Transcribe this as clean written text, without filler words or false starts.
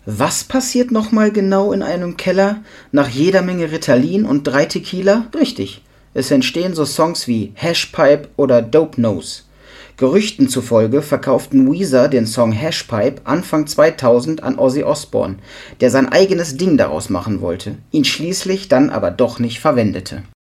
Was passiert nochmal genau in einem Keller nach jeder Menge Ritalin und 3 Tequila? Richtig, es entstehen so Songs wie Hashpipe oder Dope Nose. Gerüchten zufolge verkauften Weezer den Song Hashpipe Anfang 2000 an Ozzy Osbourne, der sein eigenes Ding daraus machen wollte, ihn schließlich dann aber doch nicht verwendete.